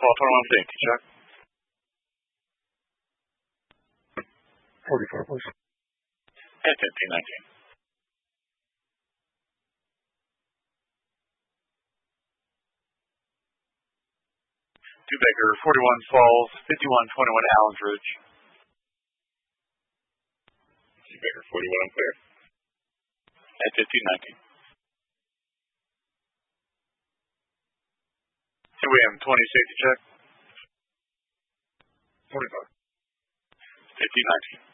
1221 safety check. 45, please. At 1519. Two Baker, 41 Falls, 5121 Allen's Ridge. Two Baker, 41, I'm clear. At 1519. Two AM 20 safety check. 45. 1519.